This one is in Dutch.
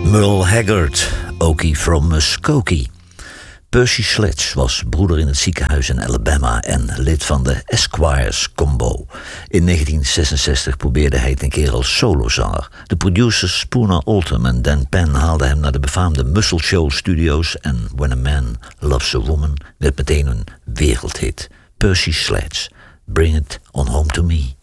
Merle Haggard, Okie from Muskogee. Percy Sledge was broeder in het ziekenhuis in Alabama en lid van de Esquires Combo. In 1966 probeerde hij het een keer als solozanger. De producers Spooner Oldham en Dan Penn haalden hem naar de befaamde Muscle Shoals Studios en When a Man Loves a Woman werd meteen een wereldhit. Percy Sledge, Bring It On Home To Me.